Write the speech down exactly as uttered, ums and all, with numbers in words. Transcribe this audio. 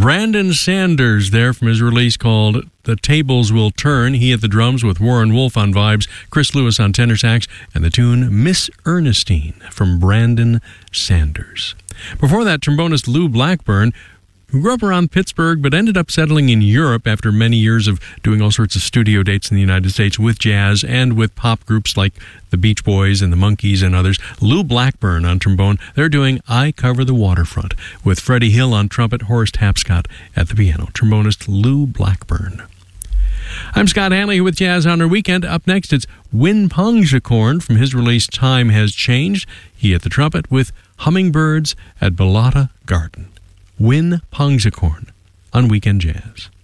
Brandon Sanders there from his release called The Tables Will Turn. He at the drums with Warren Wolf on vibes, Chris Lewis on tenor sax, and the tune Miss Ernestine from Brandon Sanders. Before that, trombonist Lou Blackburn, who grew up around Pittsburgh but ended up settling in Europe after many years of doing all sorts of studio dates in the United States with jazz and with pop groups like the Beach Boys and the Monkees and others. Lou Blackburn on trombone. They're doing I Cover the Waterfront with Freddie Hill on trumpet, Horace Tapscott at the piano. Trombonist Lou Blackburn. I'm Scott Hanley with Jazz on Our Weekend. Up next, it's Win Pongsakorn from his release Time Has Changed. He at the trumpet with Hummingbirds at Balata Garden. Win Pongsakorn on Weekend Jazz.